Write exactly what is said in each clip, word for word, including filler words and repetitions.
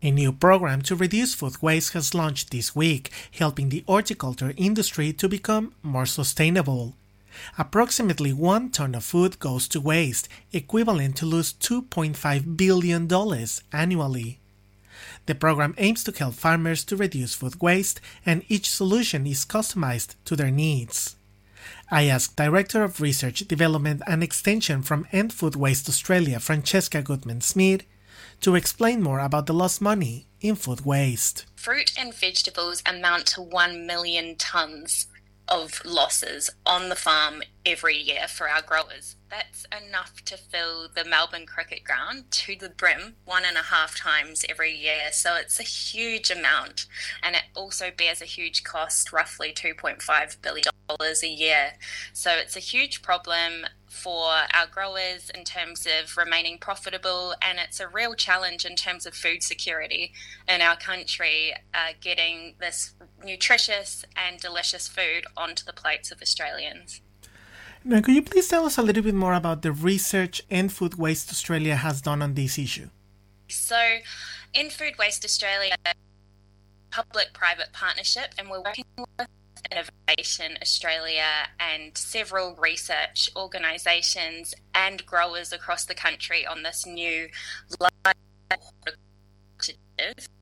A new program to reduce food waste has launched this week, helping the horticulture industry to become more sustainable. Approximately one ton of food goes to waste, equivalent to lose two point five billion dollars annually. The program aims to help farmers to reduce food waste, and each solution is customized to their needs. I asked Director of Research, Development and Extension from End Food Waste Australia, Francesca Goodman-Smith, to explain more about the lost money in food waste. Fruit and vegetables amount to one million tonnes of losses on the farm every year for our growers. That's enough to fill the Melbourne cricket ground to the brim one and a half times every year. So it's a huge amount, and it also bears a huge cost, roughly two point five billion dollars a year. So it's a huge problem for our growers in terms of remaining profitable, and it's a real challenge in terms of food security in our country, uh, getting this nutritious and delicious food onto the plates of Australians. Now, could you please tell us a little bit more about the research End Food Waste Australia has done on this issue? So, End Food Waste Australia is a public-private partnership, and we're working with Innovation Australia and several research organisations and growers across the country on this new live initiative.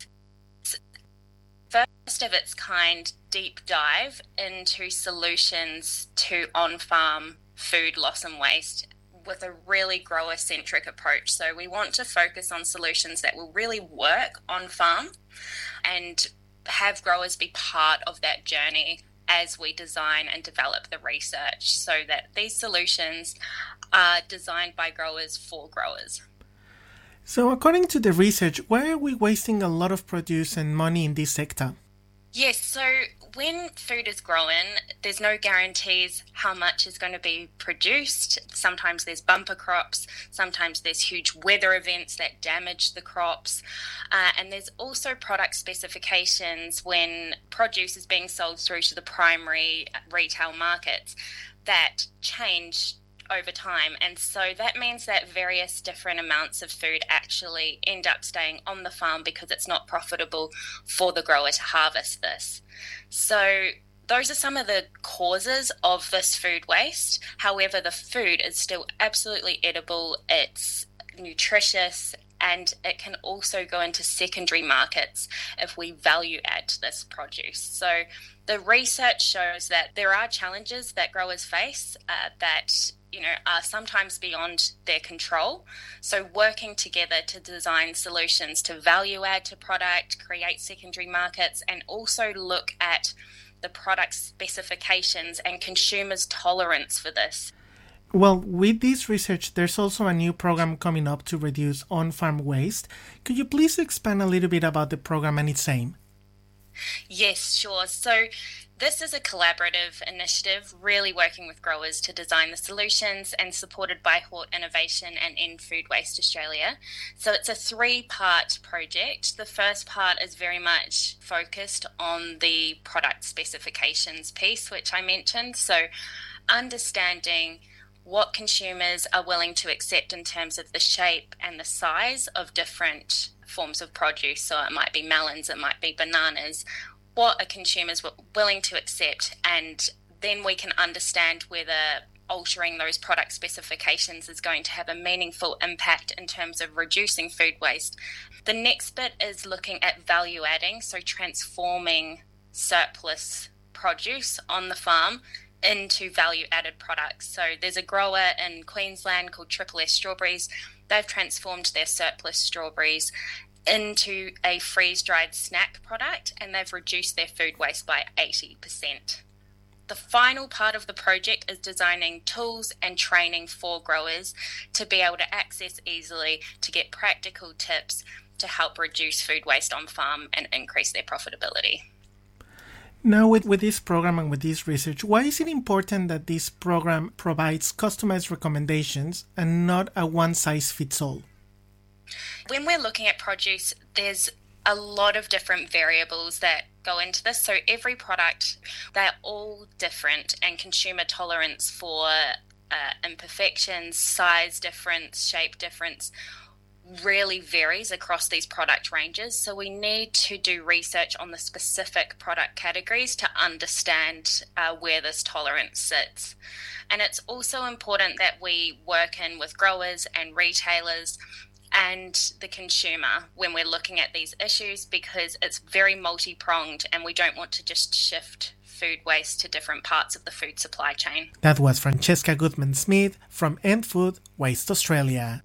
First of its kind deep dive into solutions to on-farm food loss and waste with a really grower-centric approach. So we want to focus on solutions that will really work on-farm and have growers be part of that journey as we design and develop the research, so that these solutions are designed by growers for growers. So according to the research, why are we wasting a lot of produce and money in this sector? Yes, so when food is grown, there's no guarantees how much is going to be produced. Sometimes there's bumper crops, sometimes there's huge weather events that damage the crops, uh, and there's also product specifications when produce is being sold through to the primary retail markets that change over time, and so that means that various different amounts of food actually end up staying on the farm because it's not profitable for the grower to harvest this. So those are some of the causes of this food waste. However, the food is still absolutely edible, it's nutritious, and it can also go into secondary markets if we value add to this produce. So the research shows that there are challenges that growers face uh, that you know, are sometimes beyond their control. So working together to design solutions to value add to product, create secondary markets, and also look at the product specifications and consumers' tolerance for this. Well, with this research, there's also a new program coming up to reduce on-farm waste. Could you please expand a little bit about the program and its aim? Yes, sure. So this is a collaborative initiative, really working with growers to design the solutions and supported by Hort Innovation and End Food Waste Australia. So it's a three-part project. The first part is very much focused on the product specifications piece, which I mentioned. So understanding what consumers are willing to accept in terms of the shape and the size of different forms of produce. So it might be melons, it might be bananas. What are consumers willing to accept? And then we can understand whether altering those product specifications is going to have a meaningful impact in terms of reducing food waste. The next bit is looking at value adding, so transforming surplus produce on the farm into value-added products. So there's a grower in Queensland called Triple S Strawberries. They've transformed their surplus strawberries into a freeze-dried snack product, and they've reduced their food waste by eighty percent. The final part of the project is designing tools and training for growers to be able to access easily, to get practical tips to help reduce food waste on farm and increase their profitability. Now, with, with this program and with this research, why is it important that this program provides customized recommendations and not a one-size-fits-all? When we're looking at produce, there's a lot of different variables that go into this. So every product, they're all different, and consumer tolerance for uh, imperfections, size difference, shape difference really varies across these product ranges. So we need to do research on the specific product categories to understand uh, where this tolerance sits. And it's also important that we work in with growers and retailers and the consumer when we're looking at these issues, because it's very multi-pronged and we don't want to just shift food waste to different parts of the food supply chain. That was Francesca Goodman-Smith from End Food Waste Australia.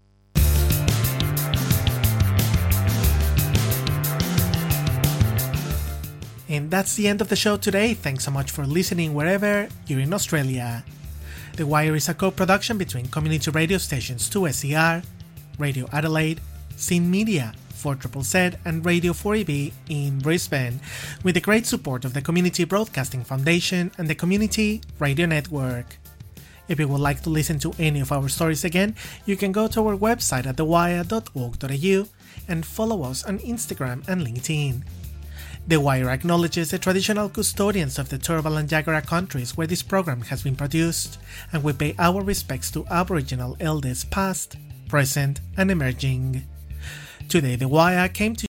And that's the end of the show today. Thanks so much for listening wherever you're in Australia. The Wire is a co-production between community radio stations two S E R, Radio Adelaide, Scene Media, four Z Z Z, and Radio four E B in Brisbane, with the great support of the Community Broadcasting Foundation and the Community Radio Network. If you would like to listen to any of our stories again, you can go to our website at the wire dot org dot a u and follow us on Instagram and LinkedIn. The Wire acknowledges the traditional custodians of the Turrbal and Jagera countries where this program has been produced, and we pay our respects to Aboriginal elders past, present, and emerging. Today, The Wire came to